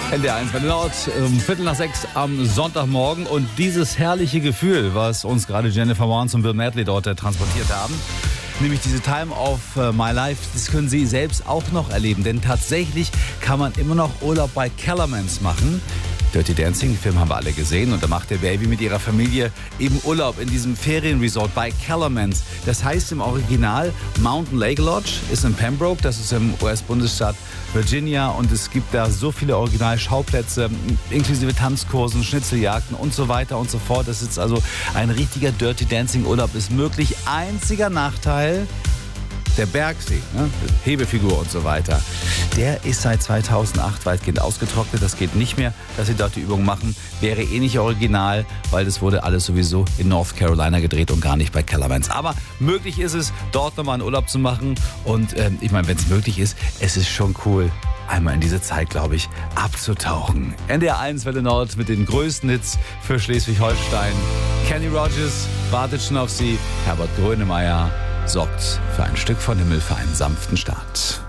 NDR1 Welle Nord, 5:45 am Sonntagmorgen. Und dieses herrliche Gefühl, was uns gerade Jennifer Warnes und Bill Medley dort transportiert haben, nämlich diese Time of My Life, das können Sie selbst auch noch erleben. Denn tatsächlich kann man immer noch Urlaub bei Kellermans machen. Dirty Dancing, den Film haben wir alle gesehen. Und da macht der Baby mit ihrer Familie eben Urlaub in diesem Ferienresort bei Kellermans. Das heißt im Original Mountain Lake Lodge, ist in Pembroke, das ist im US-Bundesstaat Virginia. Und es gibt da so viele Originalschauplätze, inklusive Tanzkursen, Schnitzeljagden und so weiter und so fort. Das ist also ein richtiger Dirty Dancing Urlaub, ist möglich. Einziger Nachteil: der Bergsee, ne? Hebefigur und so weiter, der ist seit 2008 weitgehend ausgetrocknet. Das geht nicht mehr, dass sie dort die Übung machen. Wäre eh nicht original, weil das wurde alles sowieso in North Carolina gedreht und gar nicht bei Kellermans. Aber möglich ist es, dort nochmal einen Urlaub zu machen. Und ich meine, wenn es möglich ist, es ist schon cool, einmal in diese Zeit, glaube ich, abzutauchen. NDR1 Welle Nord mit den größten Hits für Schleswig-Holstein. Kenny Rogers wartet schon auf Sie. Herbert Grönemeyer sorgt für ein Stück von Himmel für einen sanften Start.